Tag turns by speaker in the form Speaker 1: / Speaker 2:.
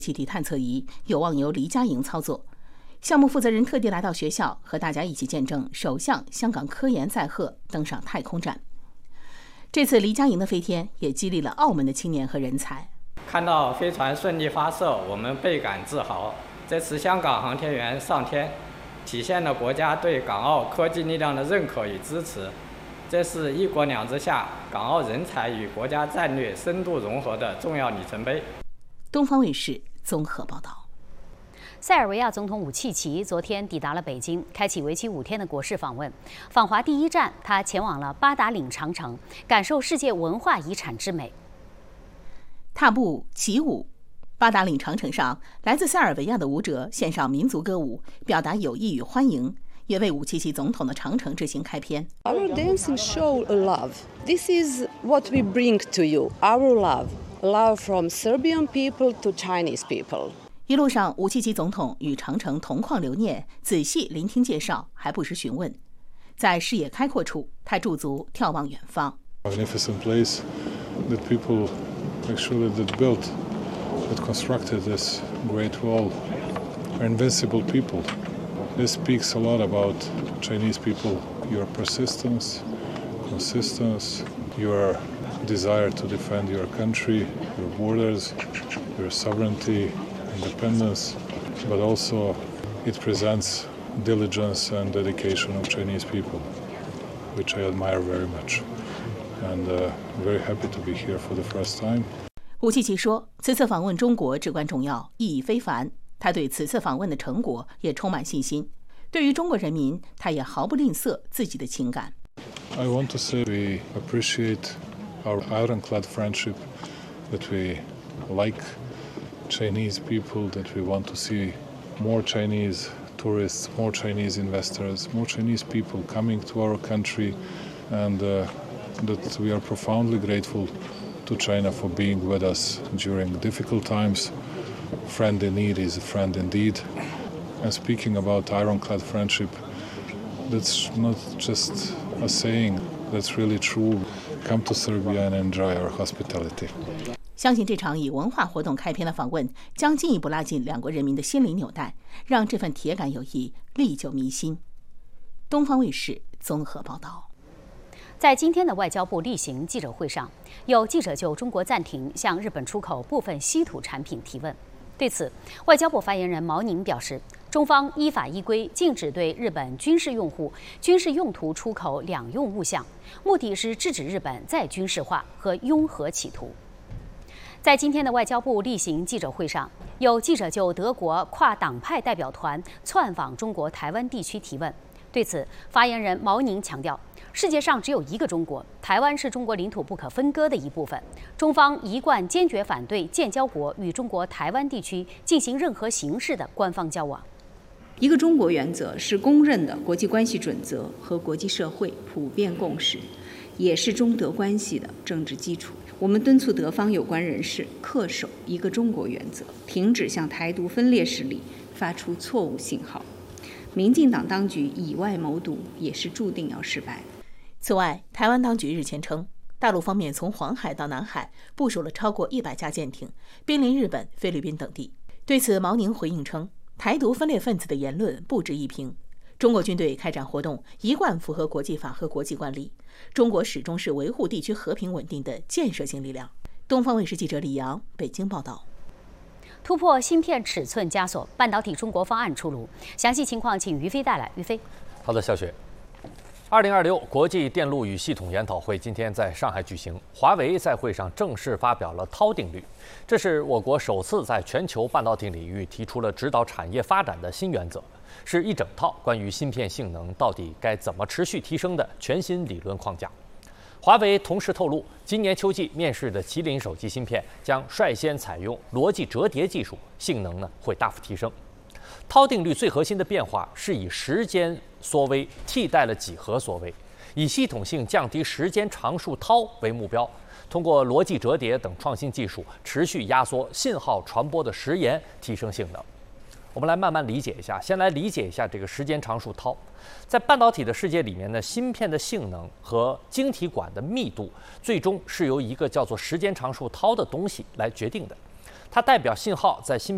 Speaker 1: 气体探测仪有望由黎佳莹操作。项目负责人特地来到学校，和大家一起见证首相香港科研载荷登上太空站。这次黎佳莹的飞天也激励了澳门的青年和人才。
Speaker 2: 看到飞船顺利发射，我们倍感自豪。这次香港航天员上天，体现了国家对港澳科技力量的认可与支持。这是一国两制下港澳人才与国家战略深度融合的重要里程碑。
Speaker 1: 东方卫视综合报道。
Speaker 3: 塞尔维亚总统武契奇昨天抵达了北京，开启为期5天的国事访问。访华第一站，他前往了八达岭长城，感受世界文化遗产之美。
Speaker 1: 踏步起舞，八达岭长城上，来自塞尔维亚的舞者献上民族歌舞，表达友谊与欢迎，也为武契奇总统的长城之行开篇。
Speaker 4: Our dancing show love. This is what we bring to you. Our love, love from Serbian people to Chinese people.
Speaker 1: 一路上，武契奇总统与长城同框留念，仔细聆听介绍，还不时询问。在视野开阔处，他驻足眺望远方。
Speaker 5: Magnificent place that people actually that built, that constructed this great wall are invincible people. This speaks a lot about Chinese people, your persistence, consistence, your desire to defend your country, your borders, your sovereignty, independence, but also it presents diligence and dedication of Chinese people, which I admire very much. And I'm very happy to be here for the first time.
Speaker 1: 武契奇说，此次访问中国至关重要，意义非凡。他对此次访问的成果也充满信心。对于中国人民，他也毫不吝啬自己的情感。
Speaker 5: I want to say we appreciate our ironclad friendship, that we like Chinese people, that we want to see more Chinese tourists, more Chinese investors, more Chinese people coming to our country, and that we are profoundly grateful to China for being with us during difficult times. Friend in need is a friend indeed. And speaking about ironclad friendship, that's not just a saying, that's really true. Come to Serbia and enjoy our hospitality.
Speaker 1: 相信这场以文化活动开篇的访问将进一步拉近两国人民的心灵纽带，让这份铁杆友谊历久弥新。东方卫视综合报道。
Speaker 3: 在今天的外交部例行记者会上，有记者就中国暂停向日本出口部分稀土产品提问。对此，外交部发言人毛宁表示，中方依法依规禁止对日本军事用户、军事用途出口两用物项，目的是制止日本再军事化和拥核企图。在今天的外交部例行记者会上，有记者就德国跨党派代表团窜访中国台湾地区提问。对此，发言人毛宁强调，世界上只有一个中国，台湾是中国领土不可分割的一部分。中方一贯坚决反对建交国与中国台湾地区进行任何形式的官方交往。
Speaker 6: 一个中国原则是公认的国际关系准则和国际社会普遍共识，也是中德关系的政治基础。我们敦促德方有关人士恪守一个中国原则，停止向台独分裂势力发出错误信号。民进党当局以外谋独也是注定要失败。
Speaker 1: 此外，台湾当局日前称，大陆方面从黄海到南海部署了超过100架舰艇，濒临日本、菲律宾等地。对此，毛宁回应称，台独分裂分子的言论不值一评。中国军队开展活动一贯符合国际法和国际惯例，中国始终是维护地区和平稳定的建设性力量。东方卫视记者李阳北京报道。
Speaker 3: 突破芯片尺寸枷锁，半导体中国方案出炉。详细情况请于飞带来。于飞，
Speaker 7: 好的，小雪。2026国际电路与系统研讨会今天在上海举行，华为在会上正式发表了涛定律，这是我国首次在全球半导体领域提出了指导产业发展的新原则，是一整套关于芯片性能到底该怎么持续提升的全新理论框架。华为同时透露，今年秋季面世的麒麟手机芯片将率先采用逻辑折叠技术，性能会大幅提升。涛定律最核心的变化是以时间缩微替代了几何缩微，以系统性降低时间常数涛为目标，通过逻辑折叠等创新技术，持续压缩信号传播的时延，提升性能。我们来慢慢理解一下，先来理解一下这个时间常数涛。在半导体的世界里面呢，芯片的性能和晶体管的密度，最终是由一个叫做时间常数涛的东西来决定的。它代表信号在芯片